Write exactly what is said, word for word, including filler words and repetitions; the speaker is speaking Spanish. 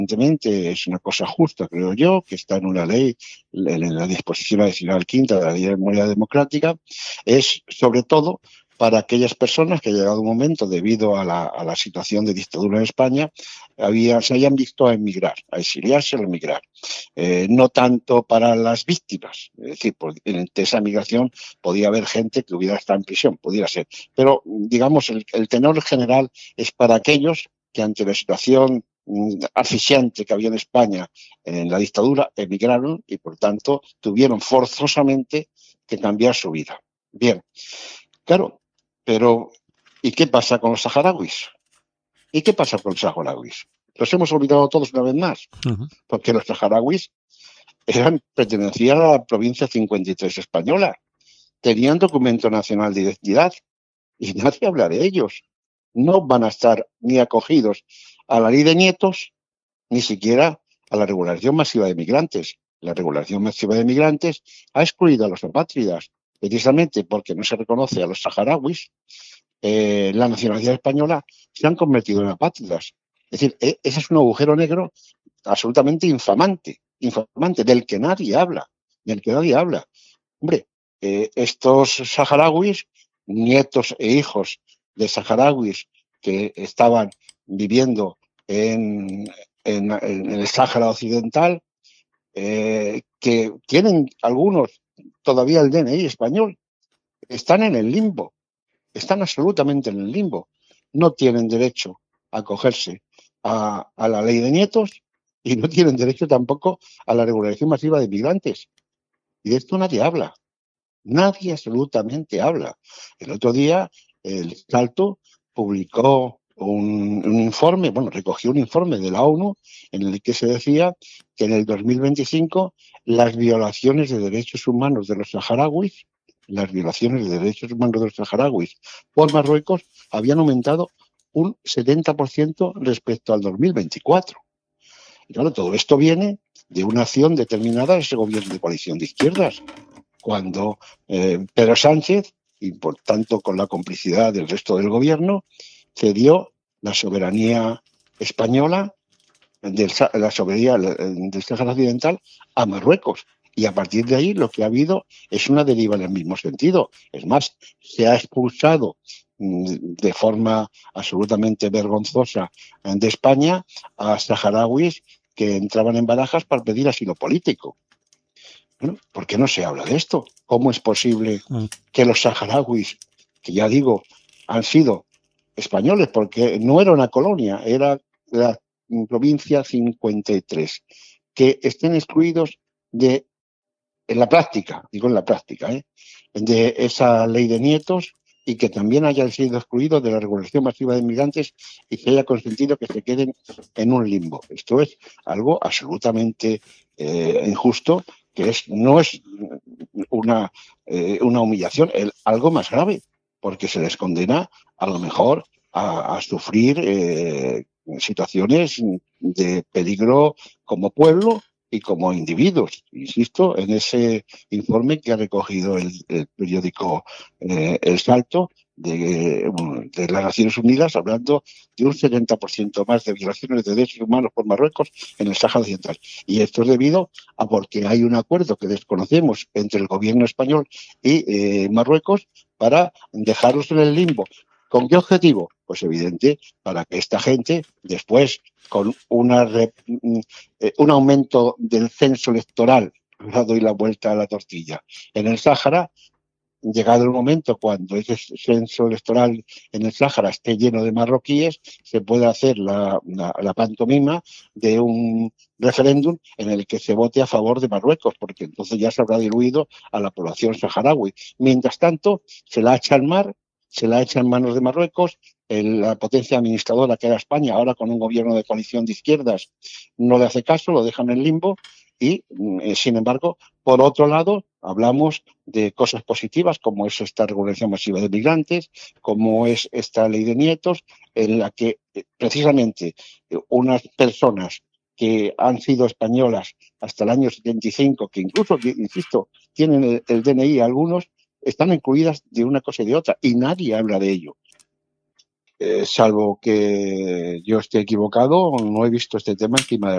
evidentemente es una cosa justa, creo yo, que está en una ley, en la disposición adicional quinta de la Ley de Memoria Democrática, es sobre todo para aquellas personas que, llegado un momento, debido a la, a la situación de dictadura en España, había, se hayan visto a emigrar, a exiliarse o a emigrar. Eh, no tanto para las víctimas, es decir, por, en esa migración podía haber gente que hubiera estado en prisión, pudiera ser, pero digamos el, el tenor general es para aquellos que ante la situación asfixiante que había en España en la dictadura emigraron y por tanto tuvieron forzosamente que cambiar su vida. Bien, claro, pero ¿y qué pasa con los saharauis? ¿Y qué pasa con los saharauis? Los hemos olvidado todos una vez más, uh-huh. porque los saharauis eran, pertenecían a la provincia cincuenta y tres española, tenían documento nacional de identidad y nadie habla de ellos. No van a estar ni acogidos a la ley de nietos, ni siquiera a la regulación masiva de migrantes. La regulación masiva de migrantes ha excluido a los apátridas, precisamente porque no se reconoce a los saharauis, eh, la nacionalidad española, se han convertido en apátridas. Es decir, eh, ese es un agujero negro absolutamente infamante, infamante, del que nadie habla, del que nadie habla. Hombre, eh, estos saharauis, nietos e hijos de saharauis que estaban viviendo en, en, en el Sáhara Occidental, eh, que tienen algunos todavía el D N I español, están en el limbo, están absolutamente en el limbo. No tienen derecho a acogerse a, a la ley de nietos y no tienen derecho tampoco a la regularización masiva de migrantes. Y de esto nadie habla. Nadie absolutamente habla. El otro día el Salto publicó un, un informe, bueno, recogió un informe de la ONU en el que se decía que en el dos mil veinticinco las violaciones de derechos humanos de los saharauis, las violaciones de derechos humanos de los saharauis por Marruecos habían aumentado un setenta por ciento respecto al dos mil veinticuatro. Y claro, todo esto viene de una acción determinada de ese gobierno de coalición de izquierdas, cuando eh, Pedro Sánchez, y por tanto con la complicidad del resto del gobierno, cedió la soberanía española, del, la soberanía del Sáhara Occidental a Marruecos. Y a partir de ahí lo que ha habido es una deriva en el mismo sentido. Es más, se ha expulsado de forma absolutamente vergonzosa de España a saharauis que entraban en Barajas para pedir asilo político. Bueno, ¿por qué no se habla de esto? ¿Cómo es posible que los saharauis, que ya digo, han sido españoles, porque no era una colonia, era la provincia cincuenta y tres, que estén excluidos de, en la práctica, digo en la práctica, ¿eh? de esa ley de nietos y que también hayan sido excluidos de la regulación masiva de inmigrantes y se haya consentido que se queden en un limbo? Esto es algo absolutamente eh, injusto, que es, no es una, eh, una humillación, es algo más grave, porque se les condena a lo mejor a, a sufrir eh, situaciones de peligro como pueblo y como individuos. Insisto en ese informe que ha recogido el, el periódico eh, El Salto de, de las Naciones Unidas, hablando de un setenta por ciento más de violaciones de derechos humanos por Marruecos en el Sáhara Occidental. Y esto es debido a porque hay un acuerdo que desconocemos entre el gobierno español y eh, Marruecos para dejarlos en el limbo. ¿Con qué objetivo? Pues evidente, para que esta gente después, con una re, eh, un aumento del censo electoral, ahora doy la vuelta a la tortilla, en el Sáhara, llegado el momento cuando ese censo electoral en el Sáhara esté lleno de marroquíes, se puede hacer la, la, la pantomima de un referéndum en el que se vote a favor de Marruecos, porque entonces ya se habrá diluido a la población saharaui. Mientras tanto, se la echa al mar, se la echa en manos de Marruecos, el, la potencia administradora que era España, ahora con un gobierno de coalición de izquierdas, no le hace caso, lo dejan en limbo y, eh, sin embargo, por otro lado, hablamos de cosas positivas como es esta regulación masiva de migrantes, como es esta ley de nietos, en la que eh, precisamente eh, unas personas que han sido españolas hasta el año setenta y cinco, que incluso, insisto, tienen el, el D N I algunos, están incluidas de una cosa y de otra, y nadie habla de ello. Eh, salvo que yo esté equivocado, no he visto este tema encima de